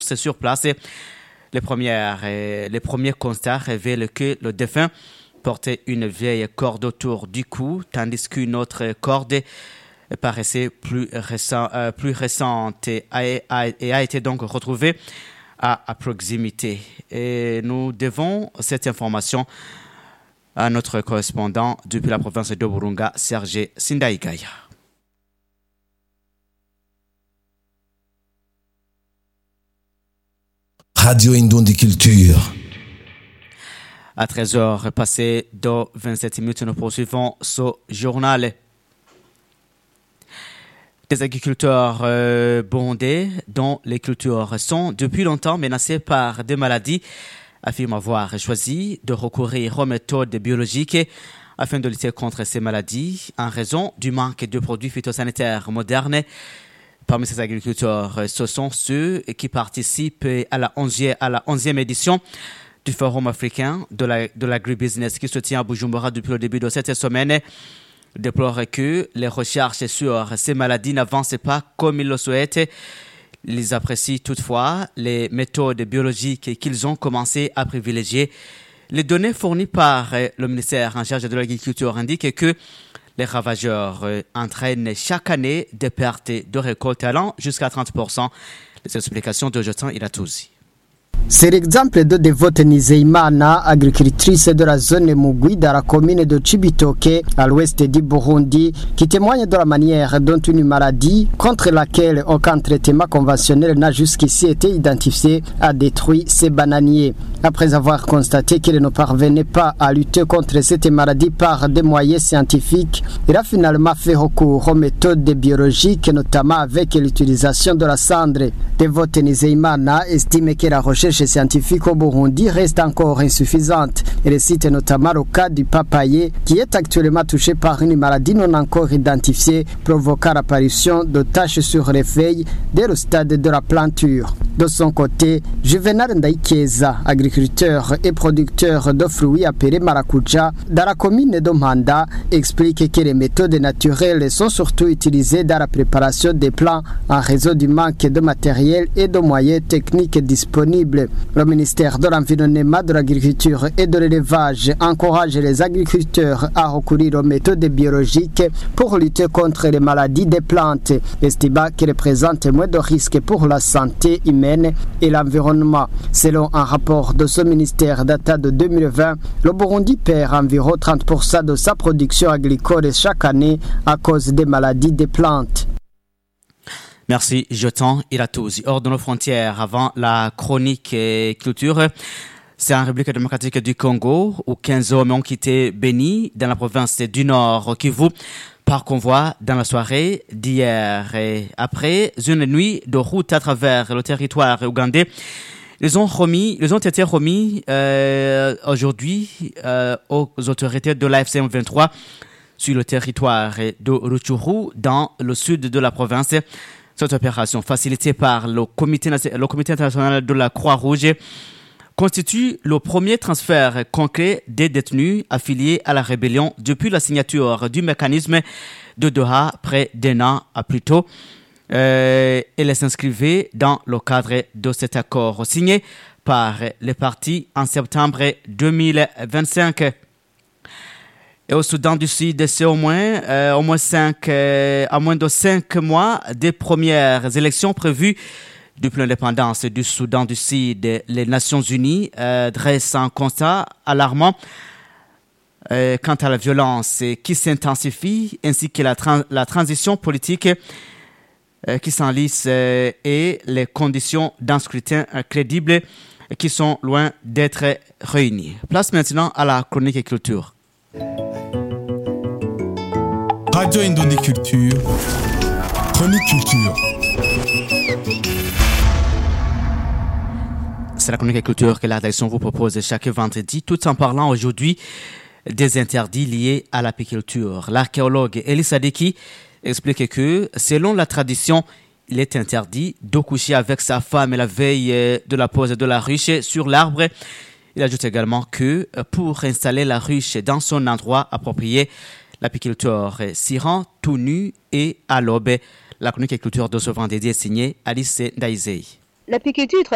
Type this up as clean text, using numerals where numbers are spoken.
sources sur place. Les premiers constats révèlent que le défunt portait une vieille corde autour du cou, tandis qu'une autre corde paraissait plus récente et a été donc retrouvée à proximité. Et nous devons cette information à notre correspondant depuis la province de Burunga, Serge Sindaïgaya. Radio Indundi Culture. À 13h passées de 27 minutes, nous poursuivons ce journal. Des agriculteurs burundais dont les cultures sont depuis longtemps menacées par des maladies affirment avoir choisi de recourir aux méthodes biologiques afin de lutter contre ces maladies en raison du manque de produits phytosanitaires modernes. Parmi ces agriculteurs, ce sont ceux qui participent à la 11e édition du Forum africain de l'agribusiness qui se tient à Bujumbura depuis le début de cette semaine. Déplorent que les recherches sur ces maladies n'avancent pas comme ils le souhaitent. Ils apprécient toutefois les méthodes biologiques qu'ils ont commencé à privilégier. Les données fournies par le ministère en charge de l'agriculture indiquent que les ravageurs entraînent chaque année des pertes de récolte allant jusqu'à 30%. Les explications de Jotan Iratouzi. C'est l'exemple de Devote Nizeimana, agricultrice de la zone Mugwi dans la commune de Chibitoke, à l'ouest du Burundi, qui témoigne de la manière dont une maladie contre laquelle aucun traitement conventionnel n'a jusqu'ici été identifié a détruit ses bananiers. Après avoir constaté qu'il ne parvenait pas à lutter contre cette maladie par des moyens scientifiques, il a finalement fait recours aux méthodes biologiques, notamment avec l'utilisation de la cendre. Devote Nizeimana estime que la recherche scientifique au Burundi reste encore insuffisante. Elle cite notamment le cas du papayer qui est actuellement touché par une maladie non encore identifiée provoquant l'apparition de taches sur les feuilles dès le stade de la planture. De son côté, Juvenal Ndaikeza, agriculteur et producteur de fruits appelés maracuja dans la commune de Manda, explique que les méthodes naturelles sont surtout utilisées dans la préparation des plants en raison du manque de matériel et de moyens techniques disponibles. Le ministère de l'Environnement, de l'Agriculture et de l'Élevage encourage les agriculteurs à recourir aux méthodes biologiques pour lutter contre les maladies des plantes, estimant qu'elles présentent moins de risques pour la santé humaine et l'environnement. Selon un rapport de ce ministère datant de 2020, le Burundi perd environ 30% de sa production agricole chaque année à cause des maladies des plantes. Merci, Jotan Iratouzi. Hors de nos frontières, avant la chronique culture, c'est en République démocratique du Congo où 15 hommes ont quitté Beni dans la province du Nord Kivu par convoi dans la soirée d'hier. Et après une nuit de route à travers le territoire ougandais, ils ont été remis aujourd'hui aux autorités de l'AFC 23 sur le territoire de Rutshuru dans le sud de la province. Cette opération, facilitée par le Comité international de la Croix-Rouge, constitue le premier transfert concret des détenus affiliés à la rébellion depuis la signature du mécanisme de Doha près d'un an plus tôt. Elle s'inscrivait dans le cadre de cet accord signé par les partis en septembre 2025. Et au Soudan du Sud, c'est à moins de 5 mois des premières élections prévues depuis l'indépendance du Soudan du Sud. Les Nations Unies dressent un constat alarmant quant à la violence qui s'intensifie ainsi que la transition politique qui s'enlise et les conditions d'un scrutin crédible qui sont loin d'être réunies. Place maintenant à la chronique et culture. Radio Indundi Culture, chronique culture. C'est la chronique culture que la rédaction vous propose chaque vendredi, tout en parlant aujourd'hui des interdits liés à l'apiculture. L'archéologue Elie Sadiki explique que, selon la tradition, il est interdit de coucher avec sa femme la veille de la pose de la ruche sur l'arbre. Il ajoute également que pour installer la ruche dans son endroit approprié, l'apiculteur s'y rend tout nu et à l'aube. La chronique culture de ce vendredi est signée Alice Ndaizei. L'apiculture